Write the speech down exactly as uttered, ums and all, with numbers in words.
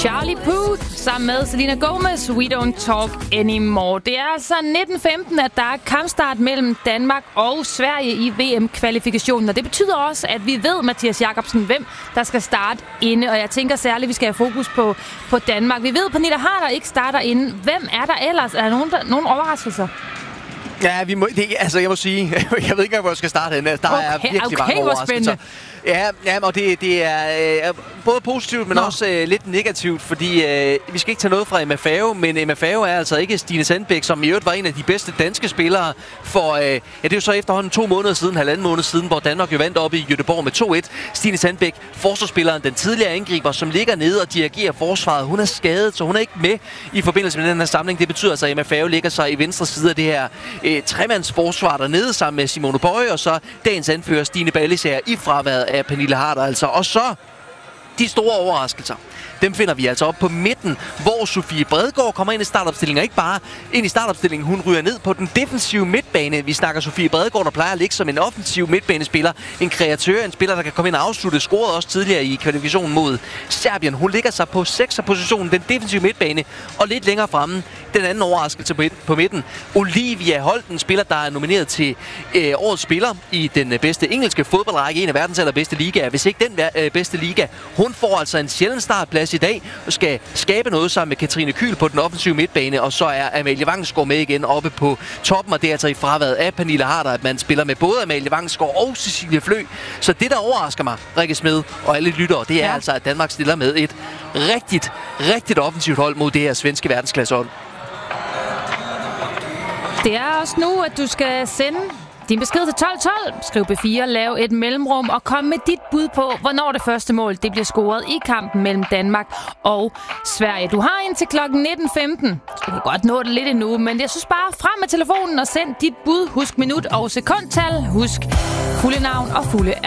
Charlie Puth sammen med Selena Gomez, We Don't Talk Anymore. Det er altså nitten femten, at der er kampstart mellem Danmark og Sverige i V M-kvalifikationen. Og det betyder også, at vi ved, Mathias Jakobsen, hvem der skal starte inde. Og jeg tænker særligt, at vi skal have fokus på, på Danmark. Vi ved, at Pernille Harder ikke starter inde. Hvem er der ellers? Er der nogen, der, nogen overraskelser? Ja, vi må, det, altså jeg må sige, jeg ved ikke engang, hvor jeg skal starte henne. Der okay, er virkelig okay, mange overraskelser. Ja, ja, og det, det er øh, både positivt, men Nå. også øh, lidt negativt, fordi øh, vi skal ikke tage noget fra Emma Fave, men Emma Fave er altså ikke Stine Sandbæk, som i øvrigt var en af de bedste danske spillere for, øh, ja, det er jo så efterhånden to måneder siden, halvanden måned siden, hvor Danmark jo vandt op i Göteborg med to et. Stine Sandbæk, forsvarsspilleren, den tidligere angriber, som ligger nede og dirigerer forsvaret. Hun er skadet, så hun er ikke med i forbindelse med den her samling. Det betyder altså, at Emma Fave ligger sig i venstre side af det her øh, tremandsforsvar dernede sammen med Simone Bøje, og så dagens anfører Stine Ballisager i fraværet af Pernille Harder altså. Og så de store overraskelser. Dem finder vi altså op på midten, hvor Sofie Bredegaard kommer ind i startopstillingen. Ikke bare ind i startopstillingen, hun ryger ned på den defensive midtbane. Vi snakker Sofie Bredegaard, der plejer at ligge som en offensiv midtbanespiller. En kreatør, en spiller, der kan komme ind og afslutte. Scorede også tidligere i kvalifikationen mod Serbien. Hun ligger sig på sekser-positionen, den defensive midtbane. Og lidt længere fremme, den anden overraskelse på midten. Olivia Holten, spiller, der er nomineret til øh, årets spiller i den bedste engelske fodboldrække. En af verdens allerbedste ligaer. Hvis ikke den øh, bedste liga. Hun får altså en sjælden startplads i dag og skal skabe noget sammen med Katrine Kyhl på den offensive midtbane, og så er Amalie Vangsgaard med igen oppe på toppen, og det er altså i fraværet af Pernille Harder, at man spiller med både Amalie Vangsgaard og Cecilie Flø. Så det, der overrasker mig, Rikke Smed og alle lyttere, det er ja. altså, at Danmark stiller med et rigtigt, rigtigt offensivt hold mod det her svenske verdensklassehold. Det er også nu, at du skal sende din besked til tolv tolv. Skriv B fire, lav et mellemrum og kom med dit bud på, hvornår det første mål det bliver scoret i kampen mellem Danmark og Sverige. Du har indtil klokken nitten femten. Du kan godt nå det lidt endnu, men jeg synes bare frem med telefonen og send dit bud. Husk minut og sekundtal. Husk fulde navn og fulde